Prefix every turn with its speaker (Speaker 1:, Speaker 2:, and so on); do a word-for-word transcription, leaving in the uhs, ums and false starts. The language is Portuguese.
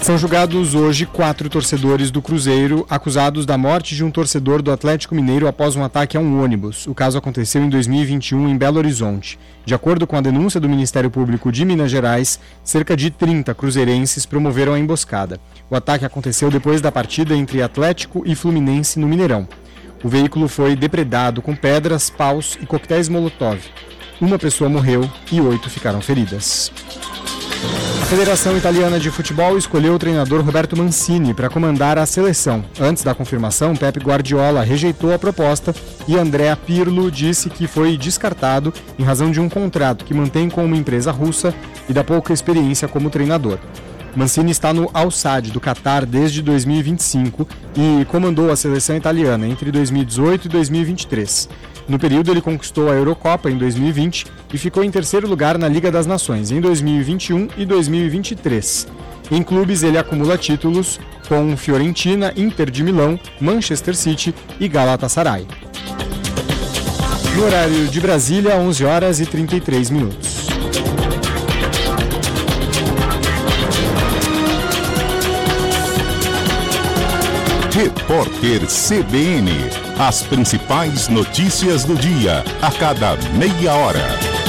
Speaker 1: São julgados hoje quatro torcedores do Cruzeiro acusados da morte de um torcedor do Atlético Mineiro após um ataque a um ônibus. O caso aconteceu em dois mil e vinte e um em Belo Horizonte. De acordo com a denúncia do Ministério Público de Minas Gerais, cerca de trinta cruzeirenses promoveram a emboscada. O ataque aconteceu depois da partida entre Atlético e Fluminense no Mineirão. O veículo foi depredado com pedras, paus e coquetéis Molotov. Uma pessoa morreu e oito ficaram feridas. A Federação Italiana de Futebol escolheu o treinador Roberto Mancini para comandar a seleção. Antes da confirmação, Pep Guardiola rejeitou a proposta e Andrea Pirlo disse que foi descartado em razão de um contrato que mantém com uma empresa russa e da pouca experiência como treinador. Mancini está no Al-Sadd do Catar desde dois mil e vinte e cinco e comandou a seleção italiana entre dois mil e dezoito e dois mil e vinte e três. No período, ele conquistou a Eurocopa em dois mil e vinte e ficou em terceiro lugar na Liga das Nações em dois mil e vinte e um e dois mil e vinte e três. Em clubes, ele acumula títulos com Fiorentina, Inter de Milão, Manchester City e Galatasaray. No horário de Brasília, onze horas e trinta e três minutos.
Speaker 2: Repórter C B N. As principais notícias do dia, a cada meia hora.